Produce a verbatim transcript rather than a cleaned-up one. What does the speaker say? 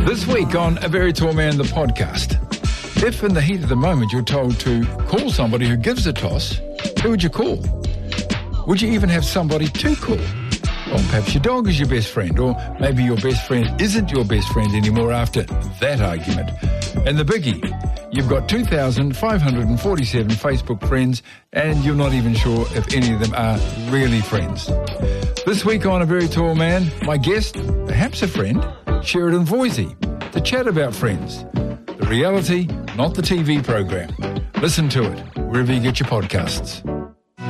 This week on A Very Tall Man, the podcast. If in the heat of the moment you're told to call somebody who gives a toss, who would you call? Would you even have somebody to call? Well, perhaps your dog is your best friend, or maybe your best friend isn't your best friend anymore after that argument. And the biggie, you've got two thousand five hundred forty-seven Facebook friends, and you're not even sure if any of them are really friends. This week on A Very Tall Man, my guest, perhaps a friend, Sheridan Voisey, to chat about Friends. The reality, not the T V program. Listen to it wherever you get your podcasts.